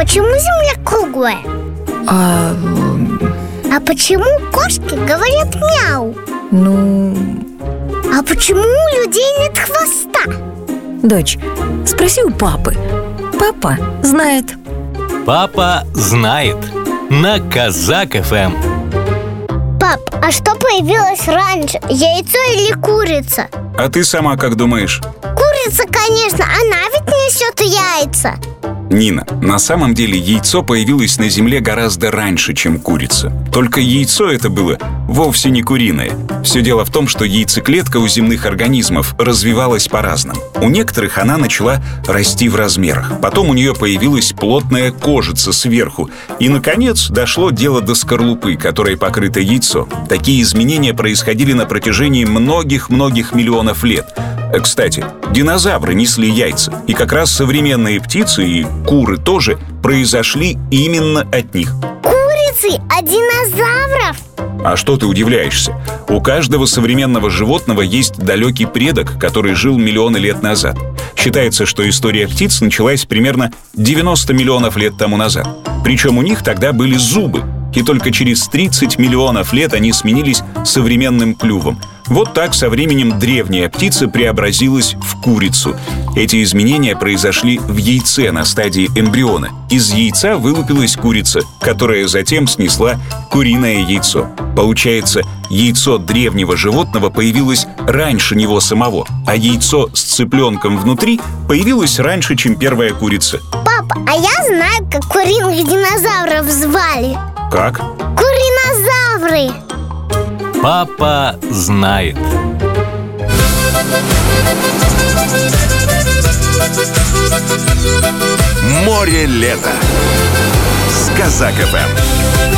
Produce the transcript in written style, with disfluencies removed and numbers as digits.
почему Земля круглая? А почему кошки говорят мяу? А почему у людей нет хвоста? Дочь, спроси у папы. Папа знает. Папа знает. На Казак ФМ. Пап, а что появилось раньше, яйцо или курица? А ты сама как думаешь? Курица, конечно, она ведь несет яйца. Нина, на самом деле яйцо появилось на Земле гораздо раньше, чем курица. Только яйцо это было вовсе не куриное. Все дело в том, что яйцеклетка у земных организмов развивалась по-разному. У некоторых она начала расти в размерах. Потом у нее появилась плотная кожица сверху. И, наконец, дошло дело до скорлупы, которой покрыто яйцо. Такие изменения происходили на протяжении многих-многих миллионов лет. Кстати, динозавры несли яйца. И как раз современные птицы и куры тоже произошли именно от них. Курицы от динозавров? А что ты удивляешься? У каждого современного животного есть далекий предок, который жил миллионы лет назад. Считается, что история птиц началась примерно 90 миллионов лет тому назад. Причем у них тогда были зубы. И только через 30 миллионов лет они сменились современным клювом. Вот так со временем древняя птица преобразилась в курицу. Эти изменения произошли в яйце на стадии эмбриона. Из яйца вылупилась курица, которая затем снесла куриное яйцо. Получается, яйцо древнего животного появилось раньше него самого, а яйцо с цыпленком внутри появилось раньше, чем первая курица. Папа, а я знаю, как куриных динозавров звали. Как? Куринозавры. Папа знает. Море лета с Казак ФМ.